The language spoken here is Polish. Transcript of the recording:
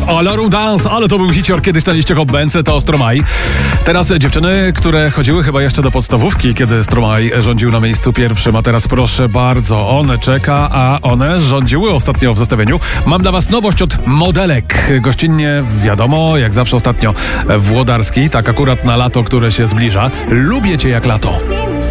Alarum Dance, ale to był hicior kiedyś na liście Hobbence, to Stromae. Teraz dziewczyny, które chodziły chyba jeszcze do podstawówki, kiedy Stromae rządził na miejscu pierwszym, a teraz proszę bardzo, on czeka, a one rządziły ostatnio w zestawieniu. Mam dla was nowość od modelek. Gościnnie, wiadomo, jak zawsze ostatnio Włodarski, tak akurat na lato, które się zbliża. Lubię cię jak lato.